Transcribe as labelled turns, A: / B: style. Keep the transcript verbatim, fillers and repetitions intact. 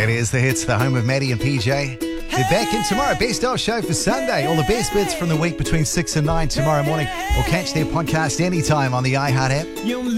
A: It is the hits, the home of Maddie and P J. They're back in tomorrow. Best of show for Sunday. All the best bits from the week between six and nine tomorrow morning. Or catch their podcast anytime on the iHeart app.